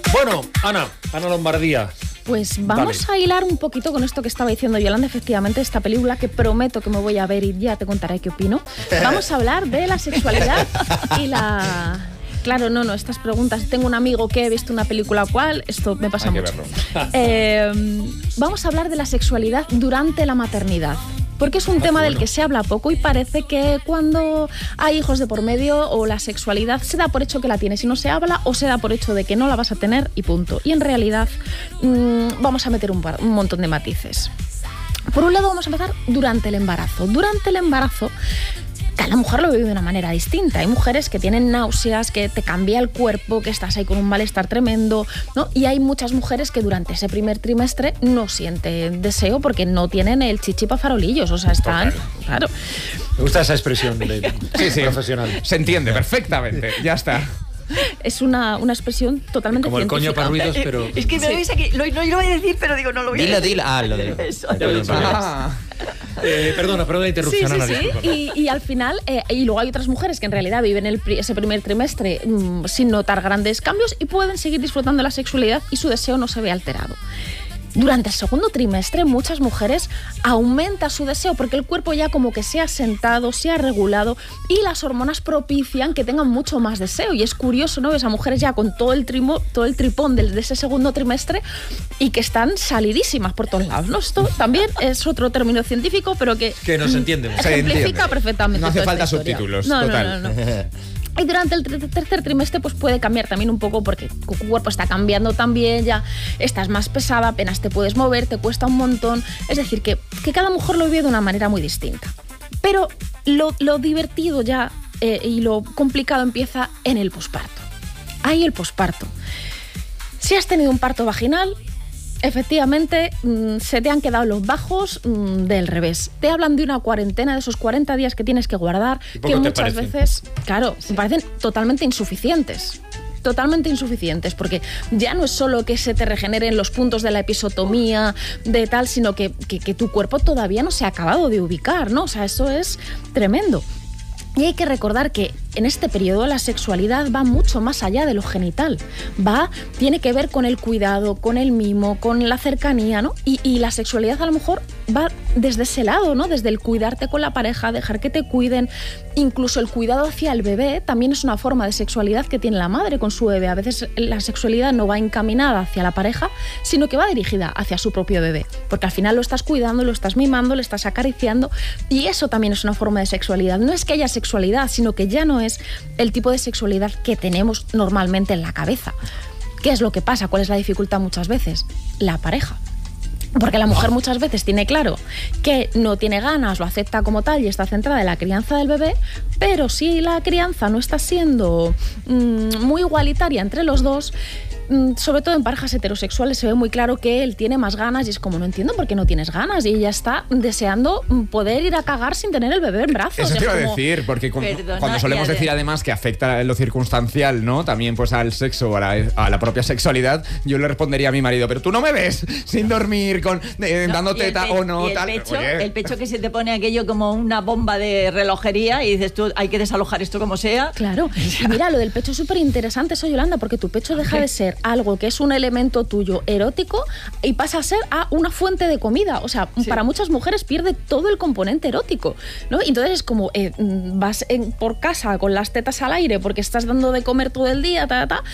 Bueno, Ana Lombardía. Pues vamos a hilar un poquito con esto que estaba diciendo Yolanda, efectivamente, esta película que prometo que me voy a ver y ya te contaré qué opino. Vamos a hablar de la sexualidad y la... Claro, no, estas preguntas. Tengo un amigo que he visto una película cual, esto me pasa mucho. Vamos a hablar de la sexualidad durante la maternidad. Porque es un tema del que se habla poco y parece que cuando hay hijos de por medio o la sexualidad se da por hecho que la tienes y no se habla, o se da por hecho de que no la vas a tener y punto. Y en realidad vamos a meter un montón de matices. Por un lado vamos a empezar durante el embarazo. Durante el embarazo cada mujer lo vive de una manera distinta. Hay mujeres que tienen náuseas, que te cambia el cuerpo, que estás ahí con un malestar tremendo, ¿no? Y hay muchas mujeres que durante ese primer trimestre no sienten deseo porque no tienen el chichi pa' farolillos. O sea, están... Claro. Me gusta esa expresión de profesional. Se entiende perfectamente, ya está. Es una expresión totalmente como científica. El coño para ruidos, pero... Es que me veis aquí, no lo voy a decir, pero digo, no lo voy a decir. Dilo. Lo de... Eso. Perdona la interrupción, Ana. Y al final, y luego hay otras mujeres que en realidad viven ese primer trimestre sin notar grandes cambios y pueden seguir disfrutando de la sexualidad y su deseo no se ve alterado. Durante el segundo trimestre, muchas mujeres aumenta su deseo porque el cuerpo ya como que se ha sentado, se ha regulado y las hormonas propician que tengan mucho más deseo. Y es curioso, ¿no? Ves a mujeres ya con todo el tripón de ese segundo trimestre y que están salidísimas por todos lados, ¿no? Esto también es otro término científico, pero que no se entiende. Ejemplifica perfectamente. No hace falta subtítulos, total. No. Y durante el tercer trimestre pues puede cambiar también un poco porque tu cuerpo está cambiando también, ya estás más pesada, apenas te puedes mover, te cuesta un montón. Es decir, que cada mujer lo vive de una manera muy distinta. Pero lo divertido ya y lo complicado empieza en el posparto. Ahí el posparto. Si has tenido un parto vaginal, efectivamente, se te han quedado los bajos del revés. Te hablan de una cuarentena, de esos 40 días que tienes que guardar, que muchas veces, claro, me parecen totalmente insuficientes. Totalmente insuficientes, porque ya no es solo que se te regeneren los puntos de la episotomía, de tal, sino que tu cuerpo todavía no se ha acabado de ubicar, ¿no? O sea, eso es tremendo. Y hay que recordar que en este periodo la sexualidad va mucho más allá de lo genital. Tiene que ver con el cuidado, con el mimo, con la cercanía, ¿no? Y la sexualidad a lo mejor va desde ese lado, ¿no? Desde el cuidarte con la pareja, dejar que te cuiden. Incluso el cuidado hacia el bebé también es una forma de sexualidad que tiene la madre con su bebé. A veces la sexualidad no va encaminada hacia la pareja, sino que va dirigida hacia su propio bebé. Porque al final lo estás cuidando, lo estás mimando, le estás acariciando. Y eso también es una forma de sexualidad. No es que haya sexualidad, sino que ya no es el tipo de sexualidad que tenemos normalmente en la cabeza. ¿Qué es lo que pasa? ¿Cuál es la dificultad muchas veces? La pareja. Porque la mujer muchas veces tiene claro que no tiene ganas, lo acepta como tal y está centrada en la crianza del bebé, pero si la crianza no está siendo muy igualitaria entre los dos, sobre todo en parejas heterosexuales se ve muy claro que él tiene más ganas y es como, no entiendo por qué no tienes ganas, y ella está deseando poder ir a cagar sin tener el bebé en brazos. Eso te iba a decir, porque cuando solemos decir además que afecta lo circunstancial, ¿no? También pues al sexo o a la propia sexualidad, yo le respondería a mi marido, pero tú no me ves sin dormir, dando teta o no, tal. El pecho que se te pone aquello como una bomba de relojería y dices tú, hay que desalojar esto como sea. Claro, y mira, lo del pecho es súper interesante eso, Yolanda, porque tu pecho deja de ser algo que es un elemento tuyo erótico y pasa a ser una fuente de comida. O sea, para muchas mujeres pierde todo el componente erótico, ¿no? Y entonces es como vas por casa con las tetas al aire porque estás dando de comer todo el día,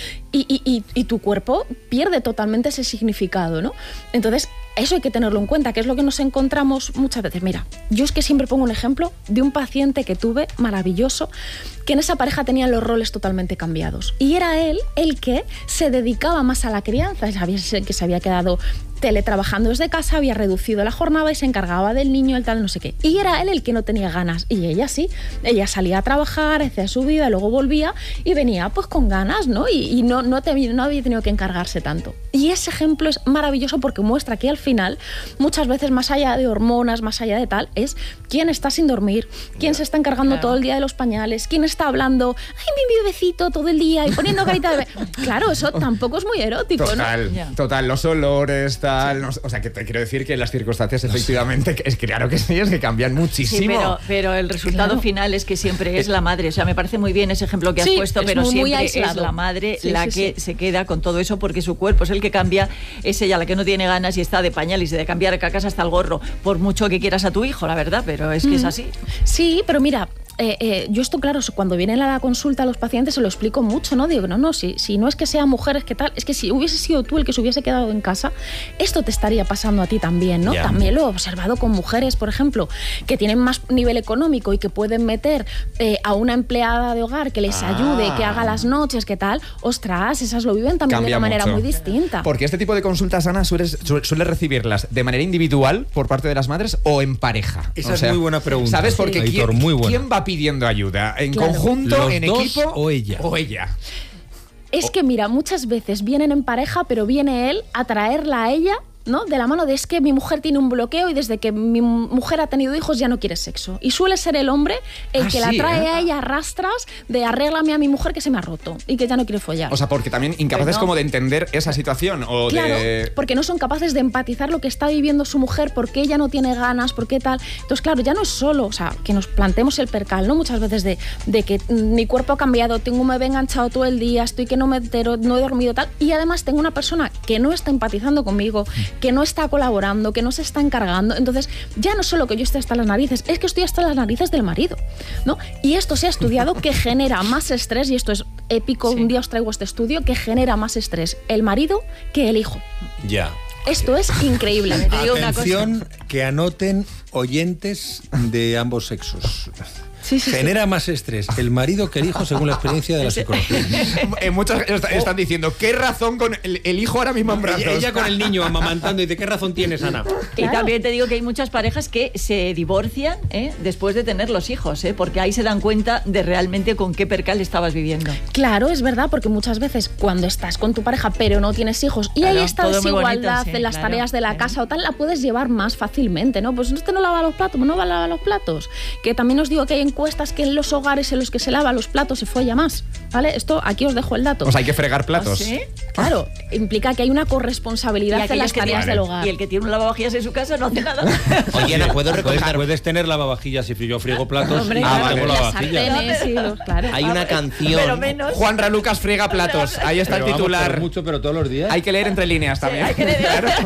y tu cuerpo pierde totalmente ese significado, ¿no? Entonces, eso hay que tenerlo en cuenta, que es lo que nos encontramos muchas veces. Mira, yo es que siempre pongo un ejemplo de un paciente que tuve maravilloso, que en esa pareja tenían los roles totalmente cambiados. Y era él el que se dedicaba más a la crianza, que se había quedado teletrabajando desde casa, había reducido la jornada y se encargaba del niño, el tal, no sé qué. Y era él el que no tenía ganas. Y ella sí. Ella salía a trabajar, hacía su vida, luego volvía y venía pues con ganas, ¿no? Y no había tenido que encargarse tanto. Y ese ejemplo es maravilloso porque muestra que al final, muchas veces más allá de hormonas, más allá de tal, es quién está sin dormir, quién se está encargando todo el día de los pañales, quién está hablando, ay, mi bebecito todo el día y poniendo carita de bebé. Claro, eso tampoco es muy erótico, total, ¿no? Total, los olores, tal. tal. No, o sea, que te quiero decir que las circunstancias efectivamente, es claro que sí, es que cambian muchísimo. Sí, pero el resultado final es que siempre es la madre. O sea, me parece muy bien ese ejemplo que has puesto, pero siempre es la madre la que se queda con todo eso porque su cuerpo es el que cambia, es ella la que no tiene ganas y está de pañales y de cambiar cacas hasta el gorro, por mucho que quieras a tu hijo, la verdad, pero es que es así. Sí, pero mira, yo esto, claro, cuando vienen a la consulta a los pacientes se lo explico mucho, ¿no? Digo, no, si no es que sea mujeres, ¿qué tal? Es que si hubiese sido tú el que se hubiese quedado en casa, esto te estaría pasando a ti también, ¿no? También lo he observado con mujeres, por ejemplo, que tienen más nivel económico y que pueden meter a una empleada de hogar que les ayude, que haga las noches, ¿qué tal? Ostras, esas lo viven también de una manera muy distinta. Porque este tipo de consultas, Ana, sueles recibirlas de manera individual por parte de las madres o en pareja. Esa es muy buena pregunta. ¿Sabes? Porque Aitor, ¿quién va pidiendo ayuda? ¿En conjunto, ¿Los en dos equipo o ella? Es que mira, muchas veces vienen en pareja, pero viene él a traerla a ella, ¿no? De la mano de es que mi mujer tiene un bloqueo y desde que mi mujer ha tenido hijos ya no quiere sexo. Y suele ser el hombre el que la trae a ella a rastras de arréglame a mi mujer que se me ha roto y que ya no quiere follar. O sea, porque también incapaces como de entender esa situación o claro, de... porque no son capaces de empatizar lo que está viviendo su mujer, por qué ella no tiene ganas, por qué tal. Entonces, claro, ya no es solo, o sea, que nos planteemos el percal, ¿no? Muchas veces de que mi cuerpo ha cambiado, tengo un bebé enganchado todo el día, estoy que no me entero, no he dormido tal, y además tengo una persona que no está empatizando conmigo, que no está colaborando, que no se está encargando. Entonces, ya no solo que yo esté hasta las narices, es que estoy hasta las narices del marido, ¿no? Y esto se ha estudiado que genera más estrés, y esto es épico, un día os traigo este estudio, que genera más estrés el marido que el hijo. Ya. Esto es increíble. Te digo una cosa. Atención, que anoten oyentes de ambos sexos. Genera más estrés el marido que el hijo según la experiencia de la psicología. Muchos están diciendo, ¿qué razón con el hijo ahora mismo en brazos? Ella con el niño amamantando y dice, ¿qué razón tienes, Ana? Y también te digo que hay muchas parejas que se divorcian después de tener los hijos, porque ahí se dan cuenta de realmente con qué percal estabas viviendo. Claro, es verdad, porque muchas veces cuando estás con tu pareja pero no tienes hijos y hay esta desigualdad en las tareas de la casa o tal, la puedes llevar más fácilmente, ¿no? Pues usted no lava los platos, no va a lavar los platos. Que también os digo que hay encuestas que en los hogares en los que se lava los platos se folla más, ¿vale? Esto, aquí os dejo el dato. Pues hay que fregar platos. ¿Sí? Claro, implica que hay una corresponsabilidad en las tareas del hogar. Y el que tiene un lavavajillas en su casa no hace nada. Oye, Ana, ¿puedo recordar? Puedes tener lavavajillas y yo friego platos. Hombre, tengo las lavavajillas. sartenes y los, claro. Hay una canción. Pero menos. Juan Ralucas friega platos. Ahí está el titular. Mucho, pero todos los días. Hay que leer entre líneas también. hay que leer.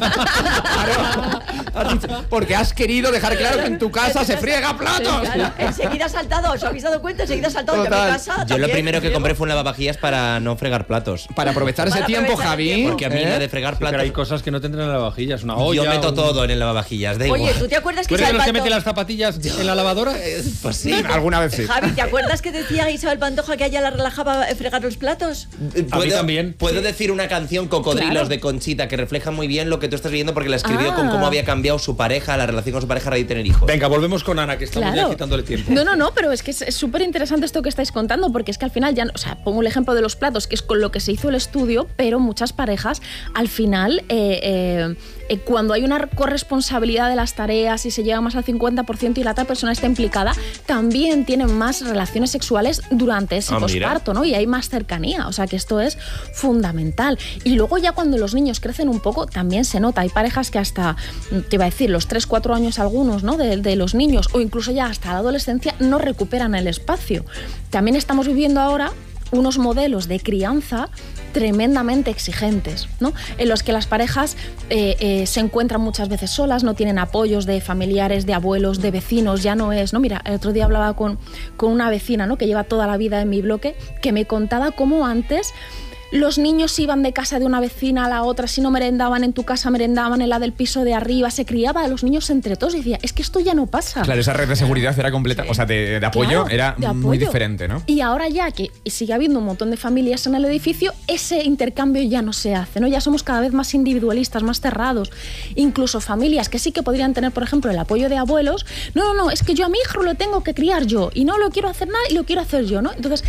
Claro. Has dicho, porque has querido dejar claro que en tu casa se friega platos. Claro, enseguida ha saltado, ¿os habéis dado cuenta? Enseguida ha saltado. Total. Yo en mi casa Yo lo también primero que friego. compré fue un lavavajillas para no fregar platos. Para aprovechar ese Para tiempo, aprovechar el Javi. tiempo. Porque a mí la de fregar Pero platos... hay cosas que no tendrán lavavajillas. Una olla. Yo meto todo en el lavavajillas, da igual. Oye, ¿tú te acuerdas ¿Tú que eres de los que Isabel mete Pantoja... las zapatillas en la lavadora? Pues sí. Alguna vez sí. Javi, ¿te acuerdas que decía Isabel Pantoja que a ella la relajaba fregar los platos? A mí también. ¿Puedo decir una canción, Cocodrilos, Claro. de Conchita, que refleja muy bien lo que tú estás viviendo porque la escribió con cómo había cambiado su pareja, la relación con su pareja a raíz de tener hijos? Venga, volvemos con Ana, que estamos ya quitándole tiempo. No, pero es que es súper interesante esto que estáis contando, porque es que al final ya, o sea, pongo el ejemplo de los platos, que es con lo que se hizo el estudio, pero muchas parejas, al final, cuando hay una corresponsabilidad de las tareas y se llega más al 50% y la otra persona está implicada, también tienen más relaciones sexuales durante ese posparto, ¿no? Y hay más cercanía, o sea que esto es fundamental. Y luego ya cuando los niños crecen un poco, también se nota, hay parejas que hasta, te iba a decir, los 3-4 años algunos, ¿no? De los niños, o incluso ya hasta la adolescencia, no recuperan el espacio. También estamos viviendo ahora unos modelos de crianza tremendamente exigentes, ¿no? En los que las parejas se encuentran muchas veces solas, no tienen apoyos de familiares, de abuelos, de vecinos, ya no es, ¿no? Mira, el otro día hablaba con una vecina, ¿no? Que lleva toda la vida en mi bloque, que me contaba cómo antes los niños iban de casa de una vecina a la otra, si no merendaban en tu casa, merendaban en la del piso de arriba, se criaba a los niños entre todos y decía, es que esto ya no pasa. Claro, esa red de seguridad era completa, o sea, de apoyo, Claro, era de muy apoyo. diferente, ¿no? Y ahora ya que sigue habiendo un montón de familias en el edificio, ese intercambio ya no se hace, ¿no? Ya somos cada vez más individualistas, más cerrados. Incluso familias que sí que podrían tener, por ejemplo, el apoyo de abuelos. No, es que yo a mi hijo lo tengo que criar yo y no lo quiero hacer nada y lo quiero hacer yo, ¿no? Entonces,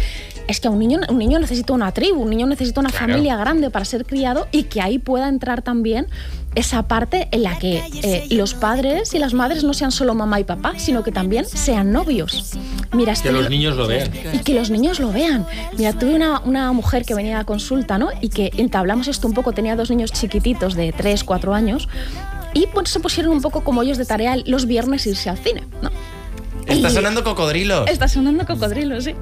es que un niño necesita una tribu, un niño necesita una familia grande para ser criado, y que ahí pueda entrar también esa parte en la que los padres y las madres no sean solo mamá y papá, sino que también sean novios. Mira, que los niños lo vean. Y que los niños lo vean. Mira, tuve una mujer que venía a consulta, ¿no? Y que entablamos esto un poco, tenía 2 niños chiquititos de 3, 4 años, y pues se pusieron un poco como ellos de tarea los viernes irse al cine, ¿no? Está sonando Cocodrilos. Está sonando Cocodrilos, sí.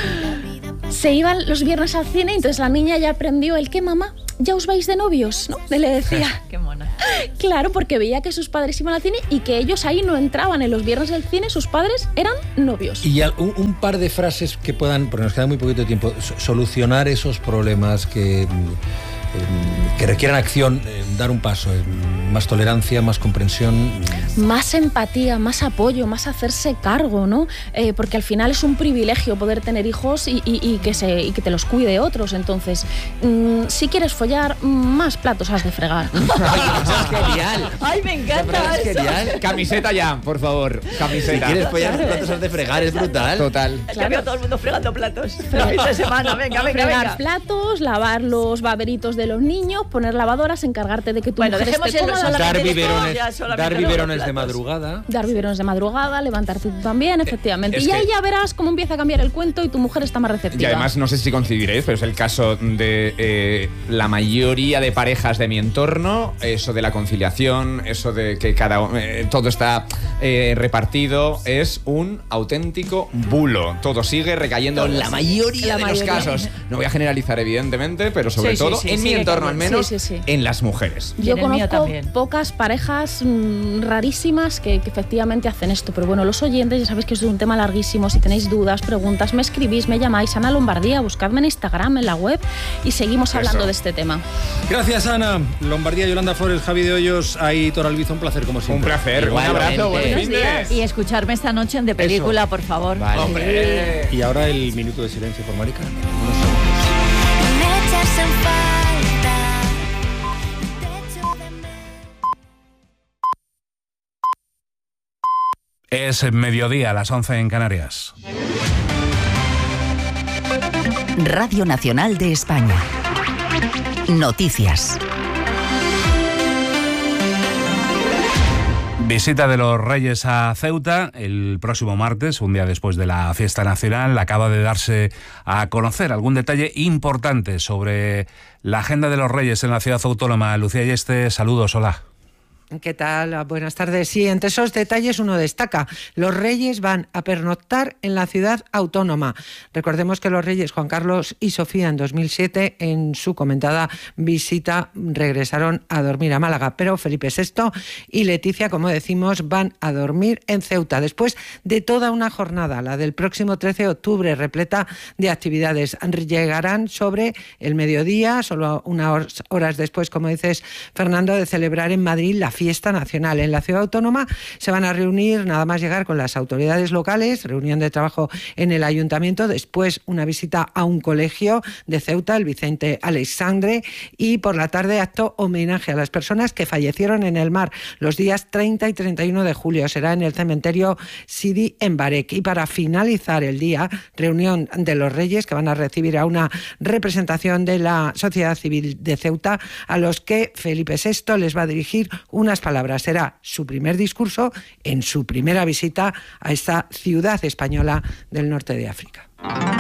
Se iban los viernes al cine, y entonces la niña ya aprendió el que, mamá, ya os vais de novios, ¿no? Le decía. Qué mona. Claro, porque veía que sus padres iban al cine y que ellos ahí no entraban en los viernes del cine, sus padres eran novios. Y un par de frases que puedan, porque nos queda muy poquito tiempo, solucionar esos problemas que requieran acción, dar un paso, más tolerancia, más comprensión. Más empatía, más apoyo, más hacerse cargo, ¿no? Porque al final es un privilegio poder tener hijos y que te los cuide otros. Entonces, si quieres follar, más platos has de fregar. Es genial. Ay, me encanta. Es genial. Camiseta ya, por favor. Camiseta. Si quieres follar, más platos has de fregar, es brutal. Total. Ya veo a todo el mundo fregando platos. Esta semana, venga. Fregar platos, lavar los baberitos de los niños, poner lavadoras, encargarte de que tu mujer esté cómoda. Dar biberones de madrugada. Dar biberones de madrugada, levantarte tú también, efectivamente. Y ahí ya verás cómo empieza a cambiar el cuento y tu mujer está más receptiva. Y además, no sé si coincidiréis, pero es el caso de la mayoría de parejas de mi entorno, eso de la conciliación, eso de que todo está repartido, es un auténtico bulo. Todo sigue recayendo en la mayoría de los casos. No voy a generalizar, evidentemente, pero sobre todo en mi entorno, al menos, en las mujeres. Yo conozco pocas parejas rarísimas que efectivamente hacen esto, pero bueno, los oyentes, ya sabéis que es un tema larguísimo. Si tenéis dudas, preguntas, me escribís, me llamáis. Ana Lombardía, buscadme en Instagram, en la web, y seguimos hablando de este tema. Gracias, Ana Lombardía, Yolanda Flores, Javi de Hoyos, Aitor Albizu, un placer como siempre. Un placer, un abrazo, buen fin de... Y escucharme esta noche en De Película, por favor. Vale. ¡Hombre! Y ahora el minuto de silencio por Mari Carmen. Es mediodía, a las 11 en Canarias. Radio Nacional de España. Noticias. Visita de los Reyes a Ceuta el próximo martes, un día después de la fiesta nacional. Acaba de darse a conocer algún detalle importante sobre la agenda de los Reyes en la ciudad autónoma. Lucía Yeste, saludos, hola. ¿Qué tal? Buenas tardes. Sí, entre esos detalles uno destaca. Los Reyes van a pernoctar en la ciudad autónoma. Recordemos que los Reyes Juan Carlos y Sofía en 2007, en su comentada visita, regresaron a dormir a Málaga. Pero Felipe VI y Leticia, como decimos, van a dormir en Ceuta después de toda una jornada, la del próximo 13 de octubre, repleta de actividades. Llegarán sobre el mediodía, solo unas horas después, como dices, Fernando, de celebrar en Madrid la fiesta nacional. En la ciudad autónoma se van a reunir, nada más llegar, con las autoridades locales, reunión de trabajo en el ayuntamiento, después una visita a un colegio de Ceuta, el Vicente Aleixandre, y por la tarde acto homenaje a las personas que fallecieron en el mar los días 30 y 31 de julio. Será en el cementerio Sidi en Barek. Y para finalizar el día, reunión de los Reyes, que van a recibir a una representación de la sociedad civil de Ceuta, a los que Felipe VI les va a dirigir unas palabras. Será su primer discurso en su primera visita a esta ciudad española del norte de África.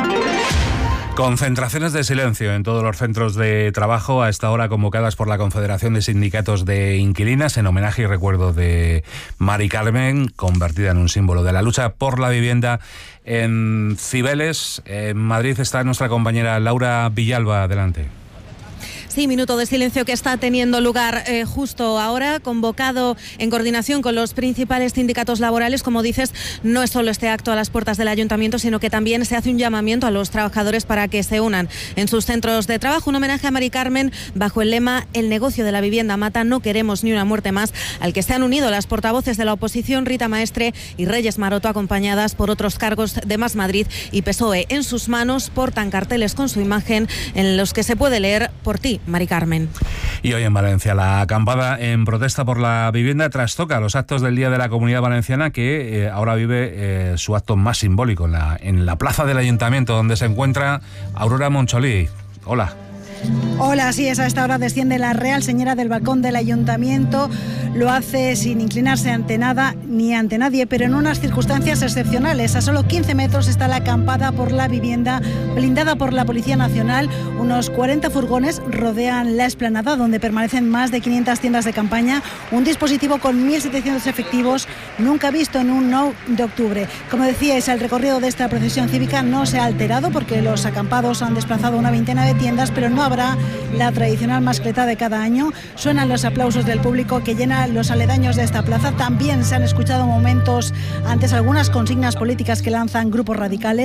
Concentraciones de silencio en todos los centros de trabajo a esta hora, convocadas por la Confederación de Sindicatos de Inquilinas, en homenaje y recuerdo de Mari Carmen, convertida en un símbolo de la lucha por la vivienda en Cibeles. En Madrid está nuestra compañera Laura Villalba. Adelante. Sí, minuto de silencio que está teniendo lugar justo ahora, convocado en coordinación con los principales sindicatos laborales. Como dices, no es solo este acto a las puertas del ayuntamiento, sino que también se hace un llamamiento a los trabajadores para que se unan en sus centros de trabajo. Un homenaje a Mari Carmen bajo el lema "El negocio de la vivienda mata, no queremos ni una muerte más", al que se han unido las portavoces de la oposición Rita Maestre y Reyes Maroto, acompañadas por otros cargos de Más Madrid y PSOE. En sus manos portan carteles con su imagen en los que se puede leer: "Por ti, Mari Carmen". Y hoy en Valencia, la acampada en protesta por la vivienda trastoca los actos del Día de la Comunidad Valenciana, que ahora vive su acto más simbólico en la plaza del Ayuntamiento, donde se encuentra Aurora Moncholí. Hola. Hola, sí, es a esta hora desciende la Real Señora del balcón del Ayuntamiento. Lo hace sin inclinarse ante nada ni ante nadie, pero en unas circunstancias excepcionales. A solo 15 metros está la acampada por la vivienda, blindada por la Policía Nacional. Unos 40 furgones rodean la explanada, donde permanecen más de 500 tiendas de campaña. Un dispositivo con 1.700 efectivos, nunca visto en un 9 de octubre. Como decíais, el recorrido de esta procesión cívica no se ha alterado, porque los acampados han desplazado una veintena de tiendas, pero no habrá la tradicional mascleta de cada año. Suenan los aplausos del público que llena los aledaños de esta plaza. También se han escuchado momentos antes algunas consignas políticas que lanzan grupos radicales.